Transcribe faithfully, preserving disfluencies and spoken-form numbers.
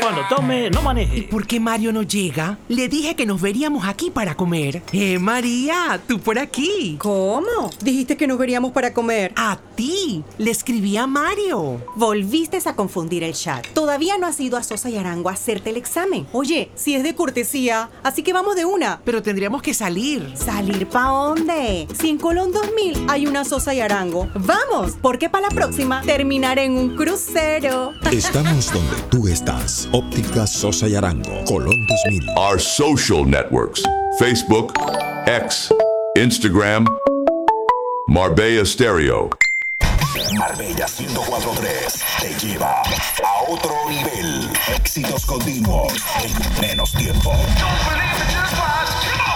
Cuando tome, no maneje. ¿Por qué Mario no llega? Le dije que nos veríamos aquí para comer. Eh, María, tú por aquí. ¿Cómo? Dijiste que nos veríamos para comer. A ti. Le escribí a Mario. Volviste a confundir el chat. Todavía no has ido a Sosa y Arango a hacerte el examen. Oye, si es de cortesía, así que vamos de una. Pero tendríamos que salir. ¿Salir pa' dónde? Si en Colón dos mil hay una Sosa y Arango. ¡Vamos! Porque para la próxima terminaré en un crucero. Estamos donde tú estás. Óptica Sosa y Arango, Colón dos mil. Our social networks: Facebook, X, Instagram, Marbella Stereo. Marbella ciento cuatro punto tres te lleva a otro nivel. Éxitos continuos en menos tiempo.